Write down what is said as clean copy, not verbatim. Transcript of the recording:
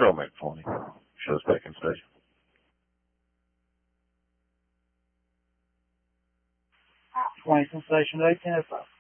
Stromac for me. Show us back in station. Station 1805.